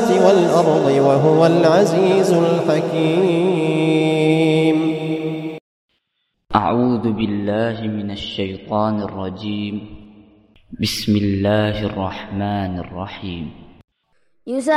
السماوات والأرض وهو العزيز الحكيم. أعوذ بالله من الشيطان الرجيم. بسم الله الرحمن الرحيم.